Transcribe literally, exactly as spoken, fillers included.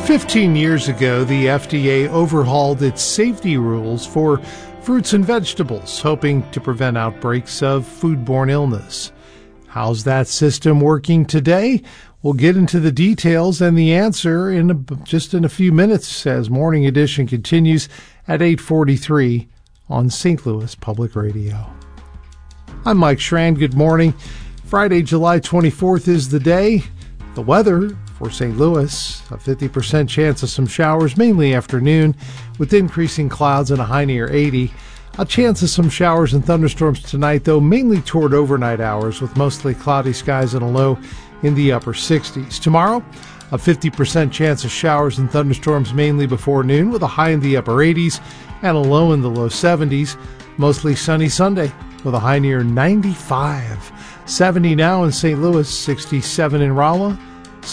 Fifteen years ago, the F D A overhauled its safety rules for fruits and vegetables, hoping to prevent outbreaks of foodborne illness. How's that system working today? We'll get into the details and the answer in a, just in a few minutes as Morning Edition continues at eight forty-three on Saint Louis Public Radio. I'm Mike Schran. Good morning. Friday, July twenty-fourth is the day. The weather for Saint Louis, a fifty percent chance of some showers, mainly afternoon, with increasing clouds and a high near eighty. A chance of some showers and thunderstorms tonight, though, mainly toward overnight hours, with mostly cloudy skies and a low in the upper sixties. Tomorrow, a fifty percent chance of showers and thunderstorms, mainly before noon, with a high in the upper eighties and a low in the low seventies. Mostly sunny Sunday, with a high near ninety-five. seventy now in Saint Louis, sixty-seven in Rolla,